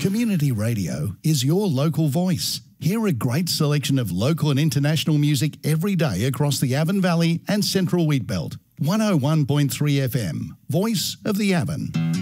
Community radio is your local voice. Hear a great selection of local and international music every day across the Avon Valley and Central Wheatbelt. 101.3 FM, Voice of the Avon.